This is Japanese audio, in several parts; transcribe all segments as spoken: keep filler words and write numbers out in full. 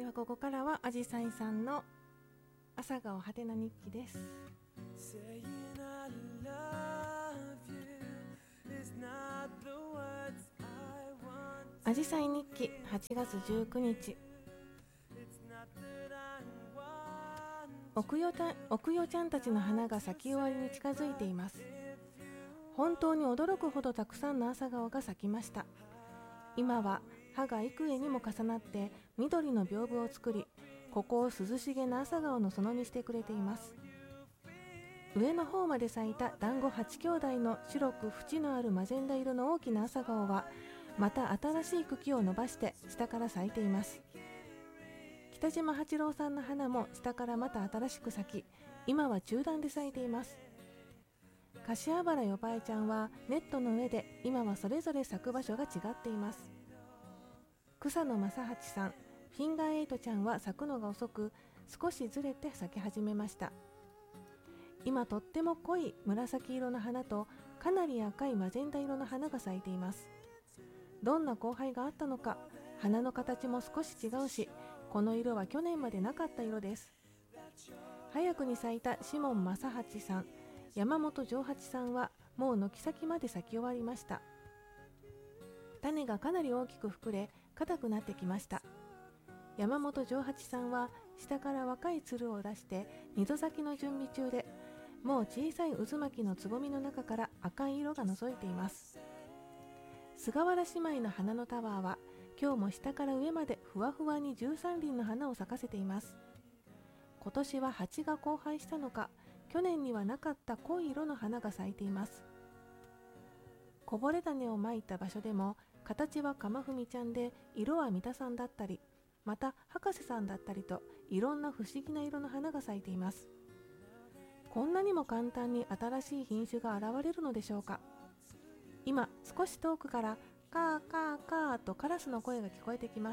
はここからはあじさいさんの朝顔はてな日記です。あじさい日記はちがつじゅうくにち。奥代た奥代ちゃんたちの花が咲き終わりに近づいています。本当に驚くほどたくさんの朝顔が咲きました。今は葉が幾重にも重なって緑の屏風を作り、ここを涼しげな朝顔の園にしてくれています。上の方まで咲いた団子八兄弟の白く縁のあるマゼンダ色の大きな朝顔は、また新しい茎を伸ばして下から咲いています。北島八郎さんの花も下からまた新しく咲き、今は中段で咲いています。柏原よばえちゃんはネットの上で今はそれぞれ咲く場所が違っています。草野正八さん、フィンガーエイトちゃんは咲くのが遅く、少しずれて咲き始めました。今とっても濃い紫色の花とかなり赤いマゼンダ色の花が咲いています。どんな交配があったのか、花の形も少し違うし、この色は去年までなかった色です。早くに咲いたシモン正八さん、山本丈八さんはもう軒先まで咲き終わりました。種がかなり大きく膨れ硬くなってきました。山本丈八さんは下から若いつるを出して二度咲きの準備中で、もう小さい渦巻きのつぼみの中から赤い色が覗いています。菅原姉妹の花のタワーは今日も下から上までふわふわにじゅうさんりんの花を咲かせています。今年は蜂が交配したのか、去年にはなかった濃い色の花が咲いています。こぼれ種をまいた場所でも形は鎌文ちゃんで、色は三田さんだったり、また博士さんだったりと、いろんな不思議な色の花が咲いています。こんなにも簡単に新しい品種が現れるのでしょうか。今少し遠くからカーカーカーとカラスの声が聞こえてきます。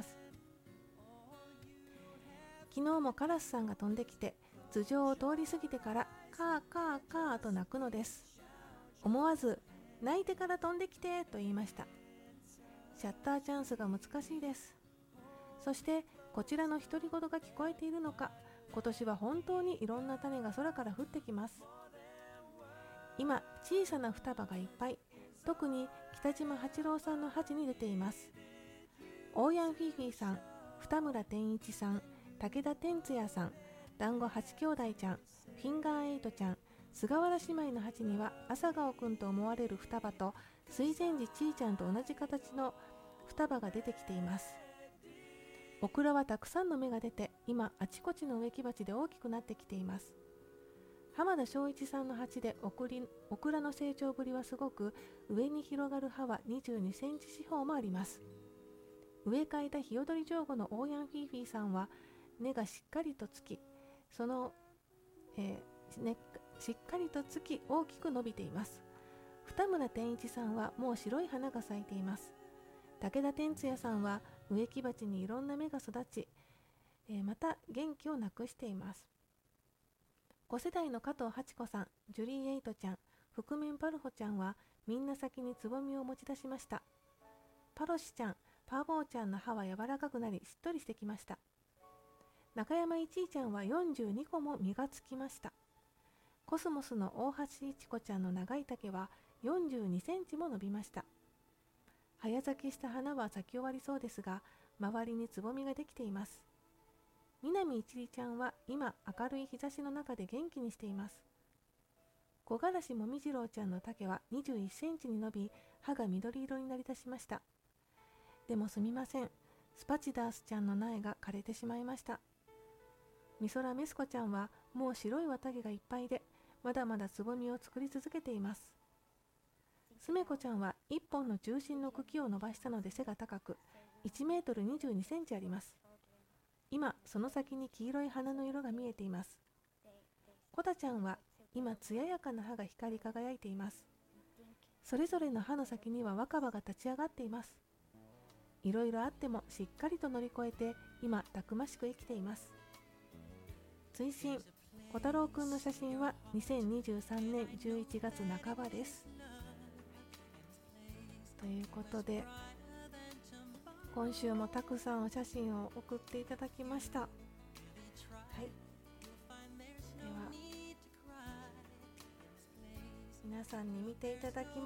昨日もカラスさんが飛んできて、頭上を通り過ぎてからカーカーカーと鳴くのです。思わず鳴いてから飛んできてと言いました。シャッターチャンスが難しいです。そしてこちらの独り言が聞こえているのか、今年は本当にいろんな種が空から降ってきます。今小さな双葉がいっぱい、特に北島八郎さんの鉢に出ています。オーヤンフィーフィーさん、二村天一さん、武田天津也さん、団子八兄弟ちゃん、フィンガーエイトちゃん、菅原姉妹の鉢には朝顔くんと思われる双葉と水前寺ちーちゃんと同じ形の双葉が出てきています。オクラはたくさんの芽が出て、今あちこちの植木鉢で大きくなってきています。浜田正一さんの鉢でオクリオクラの成長ぶりはすごく、上に広がる葉はにじゅうにセンチ四方もあります。植え替えたヒヨドリジョウゴのオーヤンフィーフィーさんは根がしっかりとつき、その、えーね、しっかりとつき大きく伸びています。二村天一さんはもう白い花が咲いています。武田天津也さんは植木鉢にいろんな芽が育ち、えー、また元気をなくしています。ご世代の加藤八子さん、ジュリーエイトちゃん、覆面パルホちゃんはみんな先につぼみを持ち出しました。パロシちゃん、パーボーちゃんの葉は柔らかくなりしっとりしてきました。中山いちいちゃんはよんじゅうにこも実がつきました。コスモスの大橋いちこちゃんの長い竹はよんじゅうにセンチも伸びました。早咲きした花は咲き終わりそうですが、周りにつぼみができています。南一里ちゃんは今明るい日差しの中で元気にしています。木枯らしもみじろうちゃんの竹はにじゅういっセンチに伸び、葉が緑色になりだしました。でもすみません、スパチダースちゃんの苗が枯れてしまいました。ミソラメスコちゃんはもう白い綿毛がいっぱいで、まだまだつぼみを作り続けています。スメコちゃんはいっぽんの中心の茎を伸ばしたので背が高く、いちメートルにじゅうにセンチあります。今その先に黄色い花の色が見えています。コタちゃんは今艶やかな葉が光り輝いています。それぞれの葉の先には若葉が立ち上がっています。いろいろあってもしっかりと乗り越えて、今たくましく生きています。追伸、小太郎くんの写真はにせんにじゅうさんねんじゅういちがつなかばです。ということで、 今週もたくさんお写真を送っていただきました。はい、では皆さんに見ていただきま